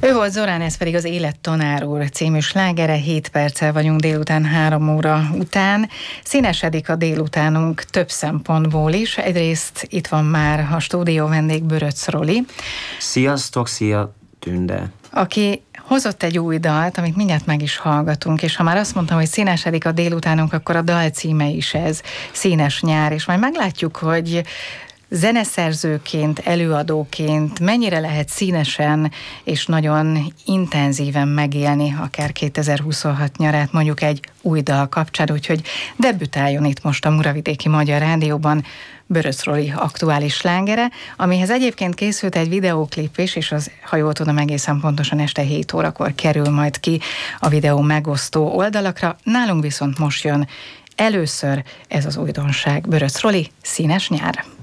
Ő volt Zorán, ez pedig az Élet tanár úr című slágere. 7 perccel vagyunk délután 3 óra után. Színesedik a délutánunk több szempontból is. Egyrészt itt van már a stúdió vendég, Böröcz Roli. Sziasztok, szia Tünde! Aki hozott egy új dalt, amit mindjárt meg is hallgatunk, és ha már azt mondtam, hogy színesedik a délutánunk, akkor a dal címe is ez, Színes nyár, és majd meglátjuk, hogy zeneszerzőként, előadóként mennyire lehet színesen és nagyon intenzíven megélni akár 2026 nyarát mondjuk egy új dal kapcsán, úgyhogy debütáljon itt most a Muravidéki Magyar Rádióban Böröcz Roli aktuális slágere, amihez egyébként készült egy videóklip is, és az, ha jól tudom, egészen pontosan este 7 órakor kerül majd ki a videó megosztó oldalakra. Nálunk viszont most jön először ez az újdonság. Böröcz Roli, Színes nyár.